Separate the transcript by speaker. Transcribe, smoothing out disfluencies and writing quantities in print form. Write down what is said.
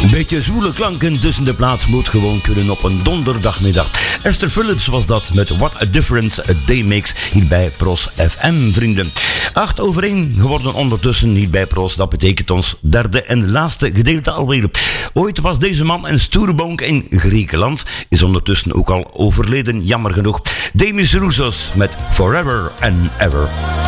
Speaker 1: Een beetje zwoele klanken tussen de plaat moet gewoon kunnen op een donderdagmiddag. Esther Phillips was dat met What a Difference a Day Makes hier bij Pros FM, vrienden. 8:01 geworden ondertussen hier bij Pros. Dat betekent ons derde en laatste gedeelte alweer. Ooit was deze man een stoerbonk in Griekenland. Is ondertussen ook al overleden, jammer genoeg. Demis Roussos met Forever and Ever.